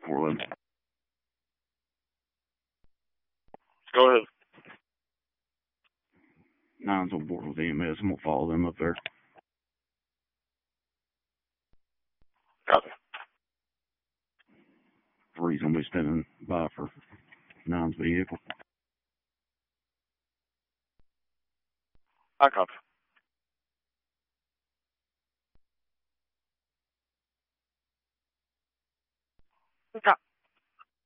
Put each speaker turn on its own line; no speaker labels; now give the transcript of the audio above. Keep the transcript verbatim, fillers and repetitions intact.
four eleven.
Go ahead.
Nine's on board with E M S. I'm going to follow them up there.
Copy.
Three's going to be standing by for Nine's vehicle.
I copy.
We've got